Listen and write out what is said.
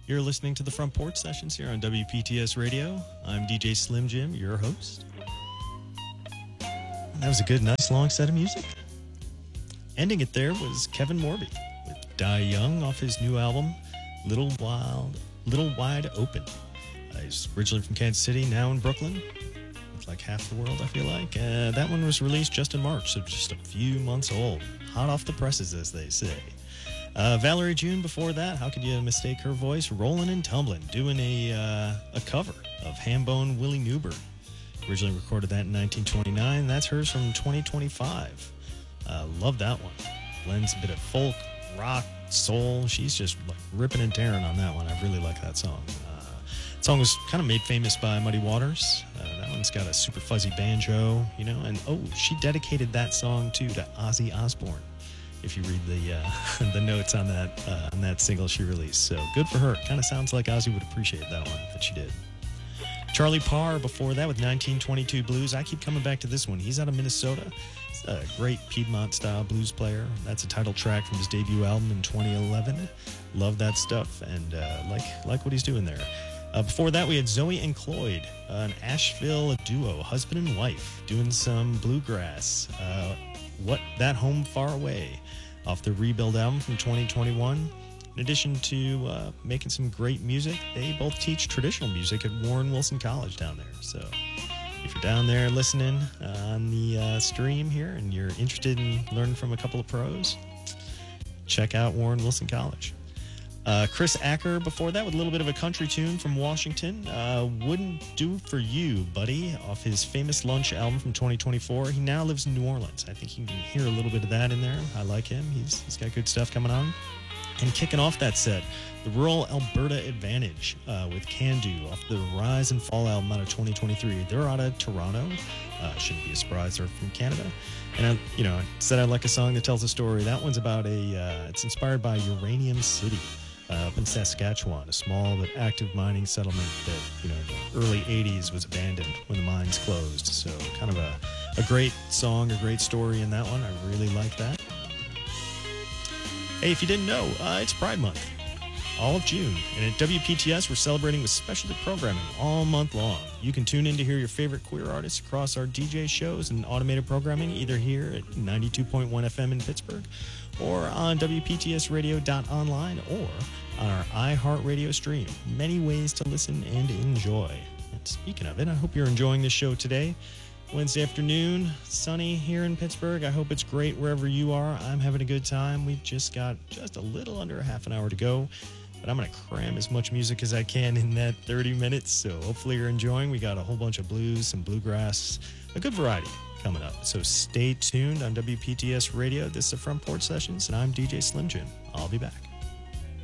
You're listening to the Front Porch Sessions here on WPTS Radio. I'm DJ Slim Jim, your host. That was a good, nice, long set of music. Ending it there was Kevin Morby with Die Young off his new album, Little Wide Open. He's originally from Kansas City, now in Brooklyn. Looks like half the world, I feel like. That one was released just in March, so just a few months old. Hot off the presses, as they say. Valerie June before that, how could you mistake her voice? Rollin' and Tumblin', doing a cover of Hambone Willie Newberg. Originally recorded that in 1929. That's hers from 2025. Love that one. Blends a bit of folk, rock, soul. She's just like ripping and tearing on that one. I really like that song. The song was kind of made famous by Muddy Waters. That one's got a super fuzzy banjo, you know. And she dedicated that song too to Ozzy Osbourne. If you read the notes on that single she released. So good for her. Kind of sounds like Ozzy would appreciate that one that she did. Charlie Parr before that with 1922 Blues. I keep coming back to this one. He's out of Minnesota. He's a great Piedmont-style blues player. That's a title track from his debut album in 2011. Love that stuff and like what he's doing there. Before that, we had Zoe and Cloyd, an Asheville duo, husband and wife, doing some bluegrass. What That Home Far Away off the Rebuild album from 2021. In addition to making some great music, they both teach traditional music at Warren Wilson College down there. So if you're down there listening on the stream here and you're interested in learning from a couple of pros, check out Warren Wilson College. Chris Acker before that with a little bit of a country tune from Washington. Wouldn't Do For You, Buddy, off his Famous Lunch album from 2024. He now lives in New Orleans. I think you can hear a little bit of that in there. I like him. He's got good stuff coming on. And kicking off that set, the Rural Alberta Advantage with Can Do off the Rise and Fall album out of 2023. They're out of Toronto. Shouldn't be a surprise. They're from Canada. And I said I'd like a song that tells a story. That one's about it's inspired by Uranium City. Up in Saskatchewan, a small but active mining settlement that, the early 80s was abandoned when the mines closed. So kind of a great song, a great story in that one. I really like that. Hey, if you didn't know, it's Pride Month, all of June. And at WPTS, we're celebrating with specialty programming all month long. You can tune in to hear your favorite queer artists across our DJ shows and automated programming, either here at 92.1 FM in Pittsburgh, or on WPTSradio.online, or on our iHeartRadio stream. Many ways to listen and enjoy. And speaking of it, I hope you're enjoying this show today. Wednesday afternoon, sunny here in Pittsburgh. I hope it's great wherever you are. I'm having a good time. We've just got a little under a half an hour to go, but I'm going to cram as much music as I can in that 30 minutes, so hopefully you're enjoying. We got a whole bunch of blues, some bluegrass, a good variety coming up. So stay tuned on WPTS Radio. This is the Front Porch Sessions, and I'm DJ Slim Jim. I'll be back.